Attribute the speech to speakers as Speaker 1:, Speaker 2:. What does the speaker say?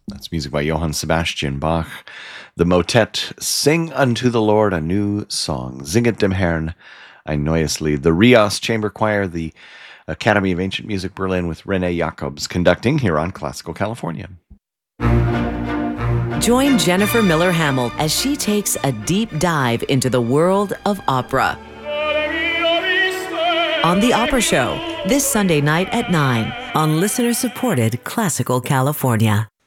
Speaker 1: That's music by Johann Sebastian Bach. The motet Sing unto the Lord a New Song. Singet dem Herrn ein neues Lied. The Rias Chamber Choir, the Academy of Ancient Music Berlin, with Renee Jacobs conducting here on Classical California.
Speaker 2: Join Jennifer Miller Hamill as she takes a deep dive into the world of opera on The Opera Show this Sunday night at 9 on listener-supported Classical California.